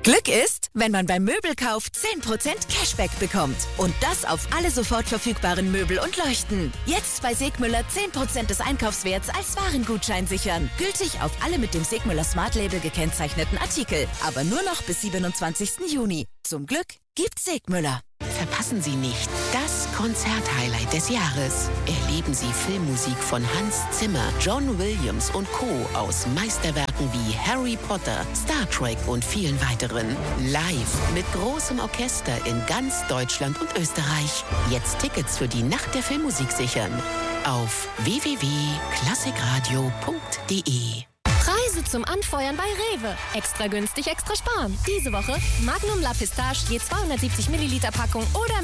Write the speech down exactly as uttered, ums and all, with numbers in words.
Glück ist, wenn man beim Möbelkauf zehn Prozent Cashback bekommt. Und das auf alle sofort verfügbaren Möbel und Leuchten. Jetzt bei Segmüller zehn Prozent des Einkaufswerts als Warengutschein sichern. Gültig auf alle mit dem Segmüller Smart Label gekennzeichneten Artikel. Aber nur noch bis siebenundzwanzigsten Juni. Zum Glück gibt's Segmüller. Verpassen Sie nicht das Konzerthighlight des Jahres. Erleben Sie Filmmusik von Hans Zimmer, John Williams und Co. aus Meisterwerken wie Harry Potter, Star Trek und vielen weiteren. Live mit großem Orchester in ganz Deutschland und Österreich. Jetzt Tickets für die Nacht der Filmmusik sichern. Auf w w w punkt klassikradio punkt d e. Preise zum Anfeuern bei Rewe. Extra günstig, extra sparen. Diese Woche Magnum La Pistache je zweihundertsiebzig Milliliter Packung oder